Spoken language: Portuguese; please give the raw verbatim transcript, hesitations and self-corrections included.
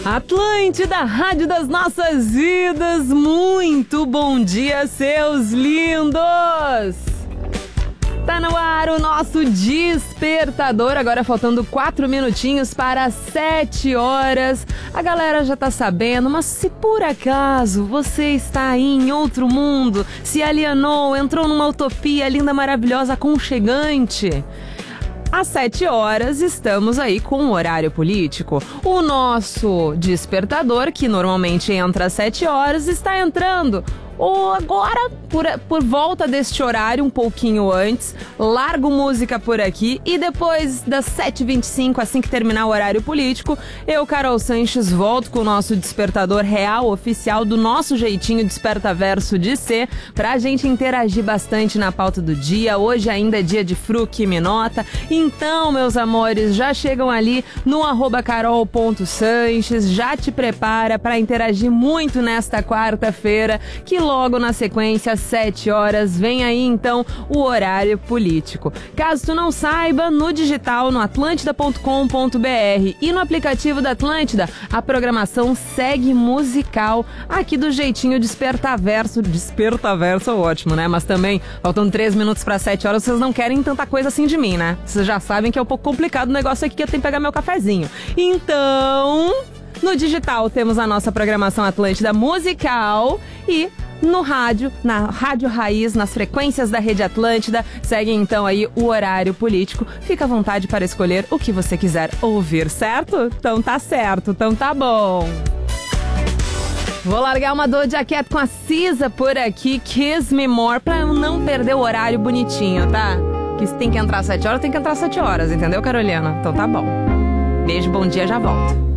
Atlântida, Rádio das Nossas Vidas, muito bom dia, seus lindos! Tá no ar o nosso despertador, agora faltando quatro minutinhos para sete horas. A galera já tá sabendo, mas se por acaso você está aí em outro mundo, se alienou, entrou numa utopia linda, maravilhosa, aconchegante... Às sete horas estamos aí com o horário político. O nosso despertador, que normalmente entra às sete horas, está entrando ou agora, por, por volta deste horário, um pouquinho antes. Largo música por aqui e depois das sete e vinte e cinco, assim que terminar o horário político, eu, Carol Sanches, volto com o nosso despertador real, oficial, do nosso jeitinho despertaverso de ser, pra gente interagir bastante na pauta do dia. Hoje ainda é dia de Fruc Minota. Então, meus amores, já chegam ali no arroba carol ponto sanches, já te prepara para interagir muito nesta quarta-feira, que logo na sequência, às sete horas, vem aí então o horário político. Caso tu não saiba, no digital, no atlântida ponto com ponto br e no aplicativo da Atlântida, a programação segue musical aqui do jeitinho despertaverso. Despertaverso é ótimo, né? Mas também, faltando três minutos para sete horas, vocês não querem tanta coisa assim de mim, né? Vocês já sabem que é um pouco complicado o negócio aqui, que eu tenho que pegar meu cafezinho. Então, no digital temos a nossa programação Atlântida musical e no rádio, na Rádio Raiz, nas frequências da Rede Atlântida, segue então aí o horário político. Fica à vontade para escolher o que você quiser ouvir, certo? Então tá certo, então tá bom. Vou largar uma Doja Cat com a Cisa por aqui, Kiss Me More, pra eu não perder o horário bonitinho, tá? Que se tem que entrar às sete horas, tem que entrar às sete horas, entendeu, Carolina? Então tá bom. Beijo, bom dia, já volto.